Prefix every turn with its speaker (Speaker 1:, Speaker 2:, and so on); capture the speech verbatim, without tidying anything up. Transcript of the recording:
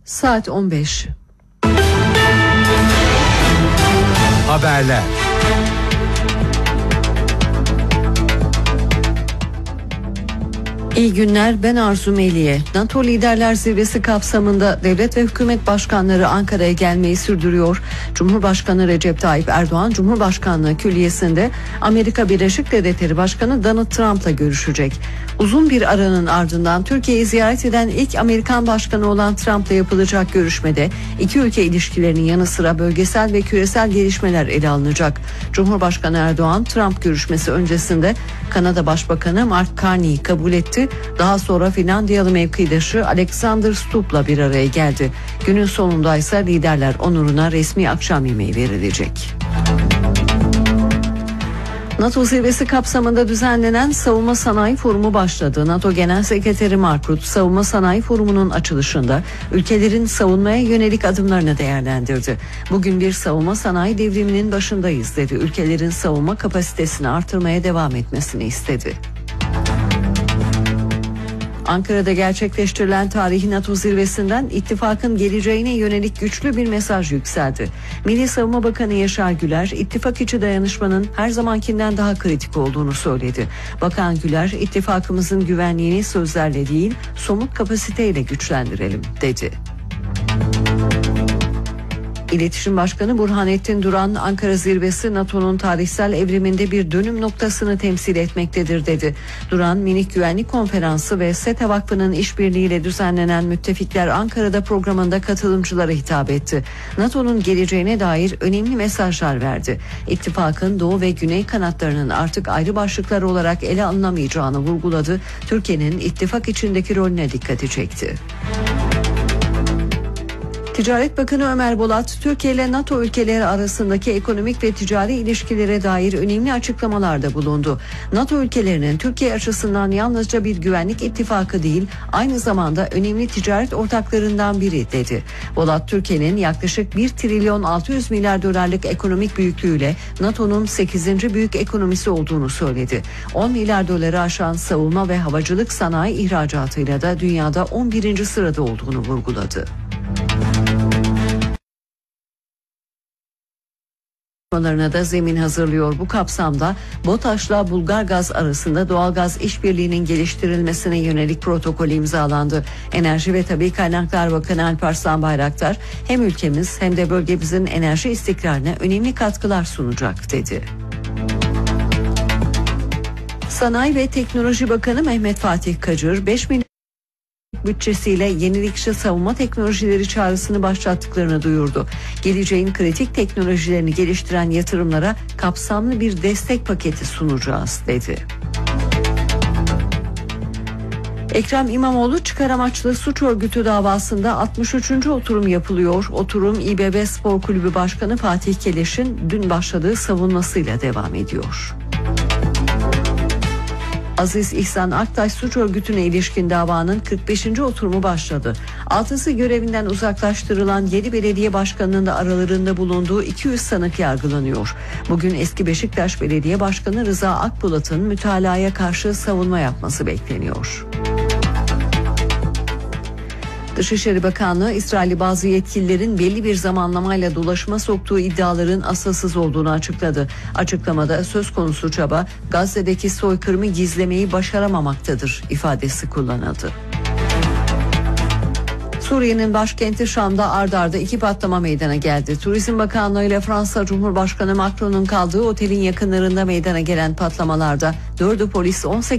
Speaker 1: Saat on beş.
Speaker 2: Haberler.
Speaker 1: İyi günler, ben Arzu Meliye. NATO Liderler Zirvesi kapsamında devlet ve hükümet başkanları Ankara'ya gelmeyi sürdürüyor. Cumhurbaşkanı Recep Tayyip Erdoğan, Cumhurbaşkanlığı Külliyesi'nde Amerika Birleşik Devletleri Başkanı Donald Trump'la görüşecek. Uzun bir aranın ardından Türkiye'yi ziyaret eden ilk Amerikan başkanı olan Trump'la yapılacak görüşmede iki ülke ilişkilerinin yanı sıra bölgesel ve küresel gelişmeler ele alınacak. Cumhurbaşkanı Erdoğan, Trump görüşmesi öncesinde Kanada Başbakanı Mark Carney'i kabul etti. Daha sonra Finlandiyalı mevkidaşı Alexander Stubb'la bir araya geldi. Günün sonunda ise liderler onuruna resmi akşam yemeği verilecek. NATO zirvesi kapsamında düzenlenen Savunma Sanayi Forumu başladı. NATO Genel Sekreteri Mark Rutte, Savunma Sanayi Forumu'nun açılışında ülkelerin savunmaya yönelik adımlarını değerlendirdi. Bugün bir savunma sanayi devriminin başındayız dedi. Ülkelerin savunma kapasitesini artırmaya devam etmesini istedi. Ankara'da gerçekleştirilen tarihi NATO zirvesinden ittifakın geleceğine yönelik güçlü bir mesaj yükseldi. Milli Savunma Bakanı Yaşar Güler, ittifak içi dayanışmanın her zamankinden daha kritik olduğunu söyledi. Bakan Güler, ittifakımızın güvenliğini sözlerle değil, somut kapasiteyle güçlendirelim dedi. İletişim Başkanı Burhanettin Duran, Ankara zirvesi NATO'nun tarihsel evriminde bir dönüm noktasını temsil etmektedir dedi. Duran, Minik Güvenlik Konferansı ve SETA Vakfı'nın işbirliğiyle düzenlenen Müttefikler Ankara'da programında katılımcılara hitap etti. NATO'nun geleceğine dair önemli mesajlar verdi. İttifakın doğu ve güney kanatlarının artık ayrı başlıklar olarak ele alınamayacağını vurguladı. Türkiye'nin ittifak içindeki rolüne dikkati çekti. Ticaret Bakanı Ömer Bolat, Türkiye ile NATO ülkeleri arasındaki ekonomik ve ticari ilişkilere dair önemli açıklamalarda bulundu. NATO ülkelerinin Türkiye açısından yalnızca bir güvenlik ittifakı değil, aynı zamanda önemli ticaret ortaklarından biri dedi. Bolat, Türkiye'nin yaklaşık bir trilyon altı yüz milyar dolarlık ekonomik büyüklüğüyle NATO'nun sekizinci büyük ekonomisi olduğunu söyledi. on milyar doları aşan savunma ve havacılık sanayi ihracatıyla da dünyada on birinci sırada olduğunu vurguladı. da zemin hazırlıyor. Bu kapsamda BOTAŞ'la Bulgargaz arasında doğalgaz işbirliğinin geliştirilmesine yönelik protokol imzalandı. Enerji ve Tabii Kaynaklar Bakanı Alparslan Bayraktar, hem ülkemiz hem de bölgemizin enerji istikrarına önemli katkılar sunacak dedi. Sanayi ve Teknoloji Bakanı Mehmet Fatih Kacır, beş milyon bütçesiyle yenilikçi savunma teknolojileri çağrısını başlattıklarını duyurdu. Geleceğin kritik teknolojilerini geliştiren yatırımlara kapsamlı bir destek paketi sunacağız dedi. Ekrem İmamoğlu çıkar amaçlı suç örgütü davasında altmış üçüncü oturum yapılıyor. Oturum İBB Spor Kulübü Başkanı Fatih Keleş'in dün başladığı savunmasıyla devam ediyor. Aziz İhsan Aktaş suç örgütüne ilişkin davanın kırk beşinci oturumu başladı. Altısı görevinden uzaklaştırılan yedi belediye başkanının da aralarında bulunduğu iki yüz sanık yargılanıyor. Bugün eski Beşiktaş Belediye Başkanı Rıza Akbulat'ın mütalaya karşı savunma yapması bekleniyor. Dışişleri Bakanlığı, İsrail'i bazı yetkililerin belli bir zamanlamayla dolaşıma soktuğu iddiaların asılsız olduğunu açıkladı. Açıklamada söz konusu çaba Gazze'deki soykırımı gizlemeyi başaramamaktadır ifadesi kullanıldı. Suriye'nin başkenti Şam'da ard arda iki patlama meydana geldi. Turizm Bakanlığı ile Fransa Cumhurbaşkanı Macron'un kaldığı otelin yakınlarında meydana gelen patlamalarda dördü polis, on sekiz